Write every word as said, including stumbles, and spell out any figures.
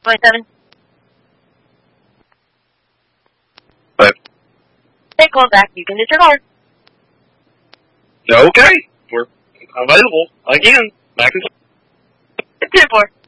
twenty-seven. But, Hey, call back. You can disregard. okay, we're available again. Back in ten four.